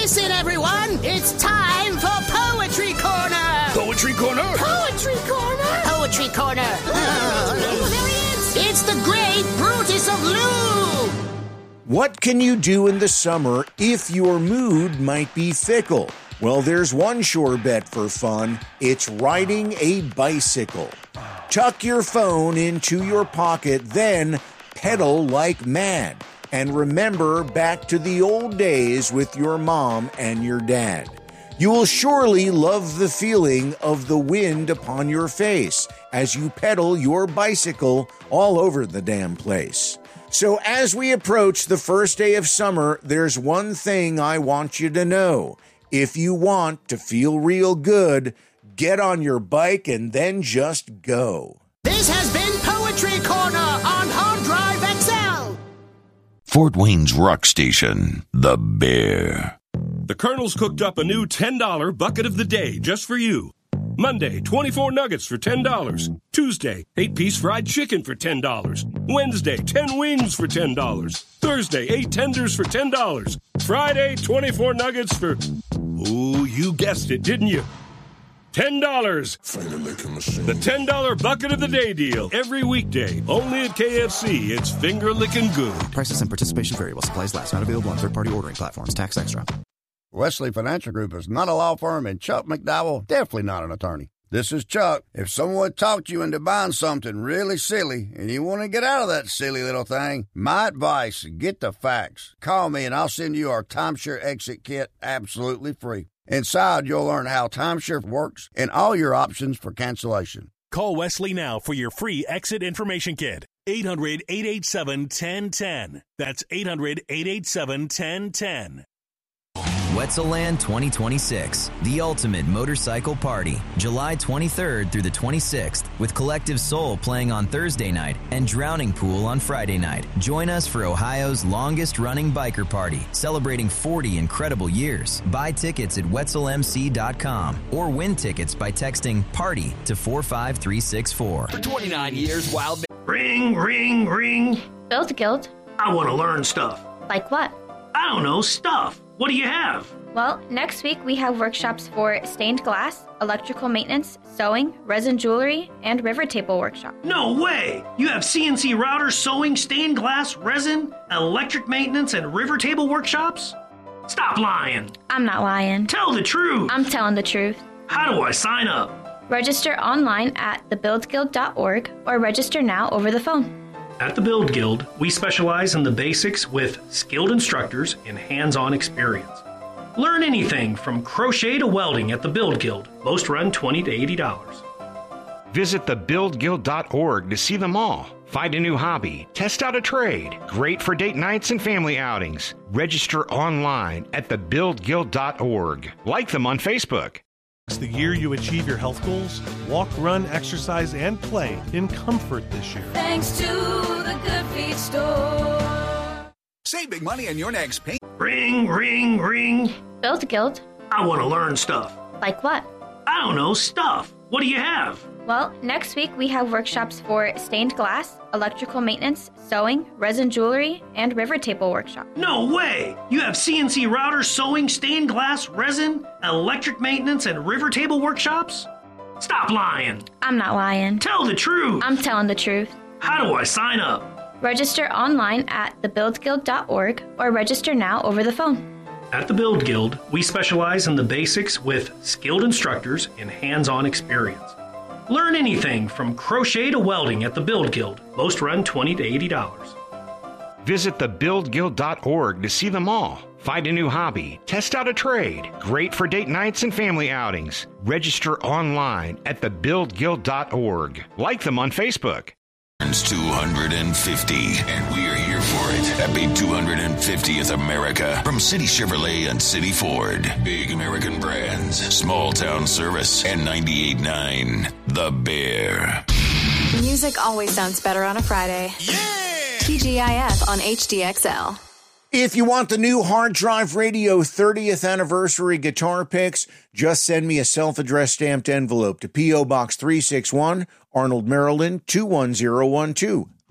Listen, everyone, it's time for Poetry Corner. Poetry Corner? Poetry Corner? Poetry Corner. Oh, there he is. It's the great Brutus of Lou. What can you do in the summer if your mood might be fickle? Well, there's one sure bet for fun. It's riding a bicycle. Tuck your phone into your pocket, then pedal like mad. And remember back to the old days with your mom and your dad. You will surely love the feeling of the wind upon your face as you pedal your bicycle all over the damn place. So as we approach the first day of summer, there's one thing I want you to know. If you want to feel real good, get on your bike and then just go. This has been Poetry Corner on Hard Drive XL. Fort Wayne's rock station, The Bear. The Colonel's cooked up a new $10 bucket of the day just for you. Monday, 24 nuggets for $10. Tuesday, 8-piece fried chicken for $10. Wednesday, 10 wings for $10. Thursday, 8 tenders for $10. Friday, 24 nuggets for... Ooh, you guessed it, didn't you? $10. The $10 bucket of the day deal. Every weekday, only at KFC. It's finger-licking good. Prices and participation vary while supplies last. Not available on third-party ordering platforms. Tax extra. Wesley Financial Group is not a law firm, and Chuck McDowell definitely not an attorney. This is Chuck. If someone talked you into buying something really silly and you want to get out of that silly little thing, my advice, get the facts. Call me and I'll send you our timeshare exit kit absolutely free. Inside, you'll learn how timeshare works and all your options for cancellation. Call Wesley now for your free exit information kit. 800-887-1010. That's 800-887-1010. Wetzelland 2026, the ultimate motorcycle party, July 23rd through the 26th, with Collective Soul playing on Thursday night and Drowning Pool on Friday night. Join us for Ohio's longest-running biker party, celebrating 40 incredible years. Buy tickets at wetzelmc.com or win tickets by texting PARTY to 45364. For 29 years, Wild... Ring, ring, ring. Build Guild. I want to learn stuff. Like what? I don't know, stuff. What do you have? Well, next week we have workshops for stained glass, electrical maintenance, sewing, resin jewelry, and river table workshop. No way! You have CNC routers, sewing, stained glass, resin, electric maintenance, and river table workshops? Stop lying. I'm not lying. Tell the truth. I'm telling the truth. How do I sign up? Register online at thebuildguild.org or register now over the phone. At the Build Guild, we specialize in the basics with skilled instructors and hands-on experience. Learn anything from crochet to welding at the Build Guild. Most run $20 to $80. Visit thebuildguild.org to see them all. Find a new hobby, test out a trade. Great for date nights and family outings. Register online at thebuildguild.org. Like them on Facebook. It's the year you achieve your health goals. Walk, run, exercise, and play in comfort this year. Thanks to the Good Feet store. Save big money on your next paint. Ring, ring, ring. Build Guild. I want to learn stuff. Like what? I don't know, stuff. What do you have? Well, next week we have workshops for stained glass, electrical maintenance, sewing, resin jewelry, and river table workshop. No way! You have CNC routers, sewing, stained glass, resin, electric maintenance, and river table workshops? Stop lying. I'm not lying. Tell the truth. I'm telling the truth. How do I sign up? Register online at thebuildguild.org or register now over the phone. At the Build Guild, we specialize in the basics with skilled instructors and hands-on experience. Learn anything from crochet to welding at the Build Guild. Most run $20 to $80. Visit thebuildguild.org to see them all. Find a new hobby, test out a trade. Great for date nights and family outings. Register online at thebuildguild.org. Like them on Facebook. 250, and we are here for it. Happy 250th America from City Chevrolet and City Ford. Big American brands, small town service, and 98.9 The Bear. Music always sounds better on a Friday. Yeah! TGIF on HDXL. If you want the new Hard Drive Radio 30th anniversary guitar picks, just send me a self-addressed stamped envelope to P.O. Box 361, Arnold, Maryland 21012.